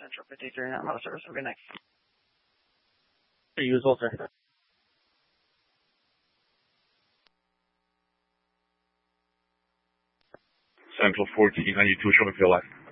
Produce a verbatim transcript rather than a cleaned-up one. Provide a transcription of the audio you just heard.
Central fifty-three, not model service. Have a good night. You as well, sir. Central fourteen ninety-two, show me if you're alive.